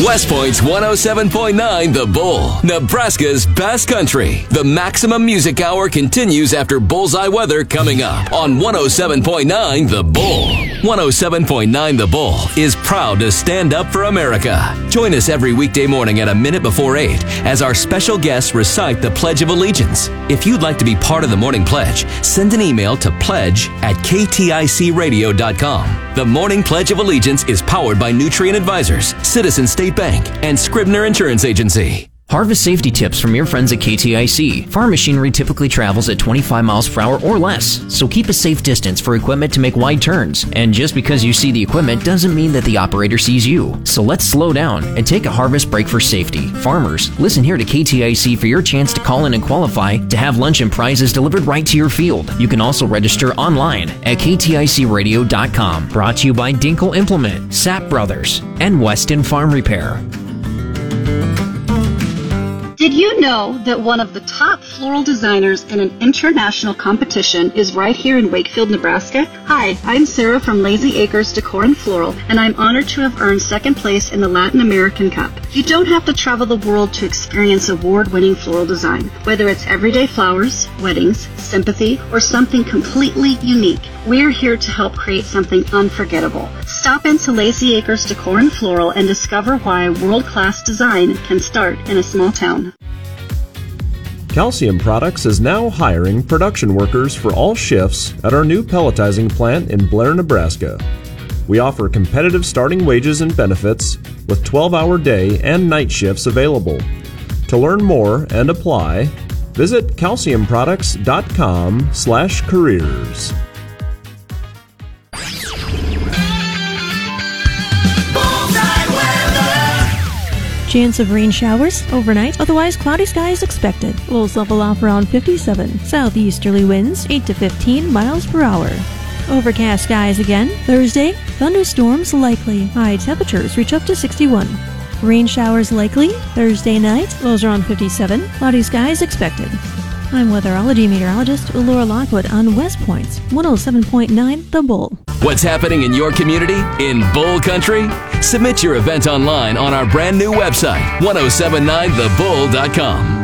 West Point's 107.9 The Bull, Nebraska's best country. The Maximum Music Hour continues after Bullseye Weather coming up on 107.9 The Bull. 107.9 The Bull is proud to stand up for America. Join us every weekday morning at a minute before 8 as our special guests recite the Pledge of Allegiance. If you'd like to be part of the morning pledge, send an email to pledge@kticradio.com. The Morning Pledge of Allegiance is powered by Nutrient Advisors, Citizen State Bank, and Scribner Insurance Agency. Harvest safety tips from your friends at KTIC. Farm machinery typically travels at 25 miles per hour or less, so keep a safe distance for equipment to make wide turns. And just because you see the equipment doesn't mean that the operator sees you. So let's slow down and take a harvest break for safety. Farmers, listen here to KTIC for your chance to call in and qualify to have lunch and prizes delivered right to your field. You can also register online at kticradio.com. Brought to you by Dinkle Implement, Sapp Brothers, and Weston Farm Repair. Did you know that one of the top floral designers in an international competition is right here in Wakefield, Nebraska? Hi, I'm Sarah from Lazy Acres Decor and Floral, and I'm honored to have earned second place in the Latin American Cup. You don't have to travel the world to experience award-winning floral design. Whether it's everyday flowers, weddings, sympathy, or something completely unique, we're here to help create something unforgettable. Stop into Lazy Acres Decor and Floral and discover why world-class design can start in a small town. Calcium Products is now hiring production workers for all shifts at our new pelletizing plant in Blair, Nebraska. We offer competitive starting wages and benefits with 12-hour day and night shifts available. To learn more and apply, visit calciumproducts.com/careers. Chance of rain showers overnight, otherwise cloudy skies expected. Lows level off around 57. Southeasterly winds 8 to 15 miles per hour. Overcast skies again. Thursday, thunderstorms likely. High temperatures reach up to 61. Rain showers likely. Thursday night, lows around 57. Cloudy skies expected. I'm weatherology meteorologist Laura Lockwood on West Point's 107.9 The Bull. What's happening in your community in Bull Country? Submit your event online on our brand new website, 1079thebull.com.